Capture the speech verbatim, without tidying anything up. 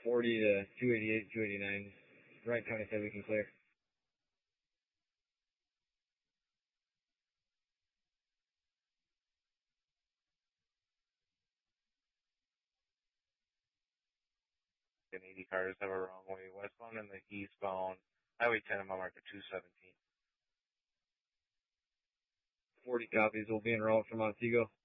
forty to two eighty-eight, two eighty-nine. Wright County said we can clear. And eighty cars have a wrong way westbound and the eastbound Highway ten at mile marker two seventeen. forty copies will be en route from Montego.